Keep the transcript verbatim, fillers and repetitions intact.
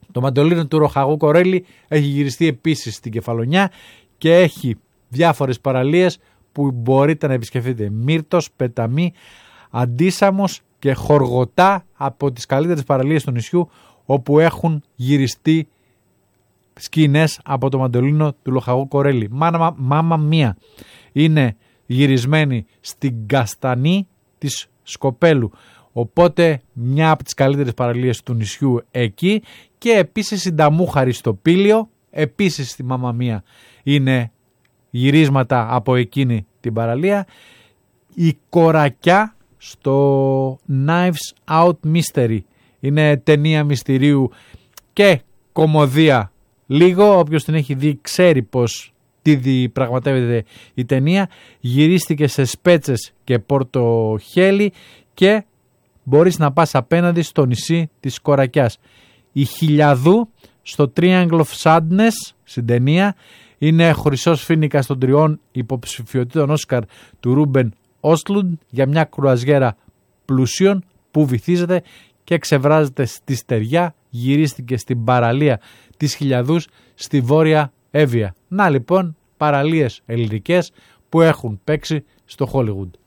Το Μαντολίνο του Ροχαγού Κορέλη έχει γυριστεί επίσης στην Κεφαλονιά και έχει διάφορες παραλίες που μπορείτε να επισκεφτείτε. Μύρτος, Πεταμή, Αντίσαμος και Χοργοτά, από τις καλύτερες παραλίες του νησιού, όπου έχουν γυριστεί σκηνές από το Μαντολίνο του Ροχαγού Κορέλη. Μάμα, μάμα μία είναι γυρισμένη στην Καστανή της Σκοπέλου, οπότε μια από τις καλύτερες παραλίες του νησιού εκεί. Και επίσης η Νταμούχαρη στο Πήλιο, επίσης στη Μάμα Μία είναι γυρίσματα από εκείνη την παραλία. Η Κορακιά στο Knives Out Mystery, είναι ταινία μυστηρίου και κωμωδία λίγο, όποιος την έχει δει ξέρει πως τι διπραγματεύεται η ταινία. Γυρίστηκε σε Σπέτσες και Πορτοχέλη και μπορείς να πας απέναντι στο νησί της Κορακιάς. Η Χιλιαδού στο Triangle of Sadness στην ταινία είναι χρυσός φοίνικας των τριών υποψηφιωτήτων Όσκαρ του Ρούμπεν Όσλουντ για μια κρουαζιέρα πλουσίων που βυθίζεται και ξεβράζεται στη στεριά. Γυρίστηκε στην παραλία της Χιλιαδούς στη Βόρεια Εύβοια. Να λοιπόν παραλίες ελληνικές που έχουν παίξει στο Hollywood.